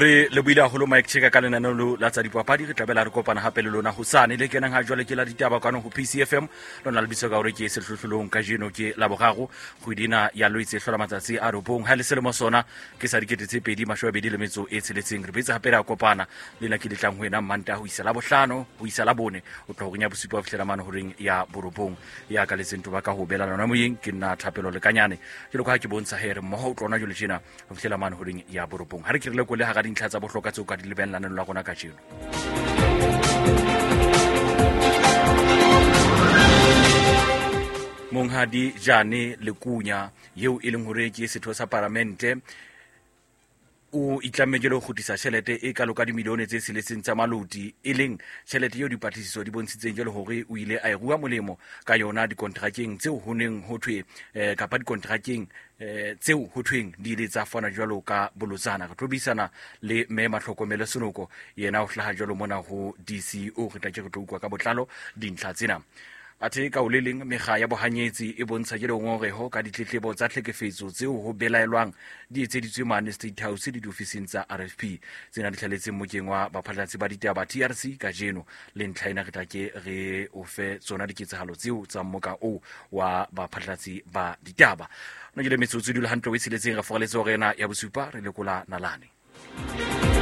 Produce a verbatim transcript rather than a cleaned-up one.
re le buile haholo Mike Cheka ka lenanelo la tsa dipapadi re tlabela re kopana hape le lona hosane le kenang ha jwale ke la ditaba kana ho P C F M lona le bitso ka hore ke sehlohlolong ka jeno ke la bogago go dina ya loitse hlola matsatsi a robong ha le selemo sona ke sa dikete tse pedi mashwabedi le metso e tsheletseng re bitsa hape ra kopana le la ke ditlang ho ena manta ho isa la bohlano ho isa la bone o tlo go nya bosupa ho fihlela mane horeng ya borobong ya ka letsento ba ka ho bela lona moyeng ke nna thapelo le kanyane ke le go ha ke bontsha here mmoho o tlona jole tjena ho fihlela mane horeng ya borobong ha re ke re le go le ha ga dintlha tsa bohloka tseo ka di lebelaneng la gona ka jeno. Monghadi Jane Lekunya yeo e leng hore ke setho sa parlamente o itlametse le go gotisa tšhelete e ka loka dimilione tse seletseng tsa maloti e leng tšhelete yeo dipatlisiso di bontshitseng jalo hore o ile a e rua molemo ka yona dikontrakeng tseo ho neng ho thwe eh, kapa dikontrakeng eh, tseo ho thweng di ile tsa fana jalo ka bolotsana re tlobisana le me Mahlokomele Sonoko yena o hlaha jalo mona ho D C O re tla ke re tlo utlwa ka botlalo dintlha tsena athe ka o le leng mekga ya bohanyetsi e bontsha ke lengoreho ka ditletlebo tsa tlhekefetso tseo ho belaelwang di etseditswe mane State House le diofising tsa R F P tsena di tlhaletseng mokeng wa baphatlatsi ba ditaba T R C ka jeno le ntlha ena re tla ke re o fe tsona diketsahalo tseo tsa mmoka o wa baphatlatsi ba ditaba no ke le metsotso di le hantle o itseletseng re fogaletse go rena ya bosupa re lekola nalane.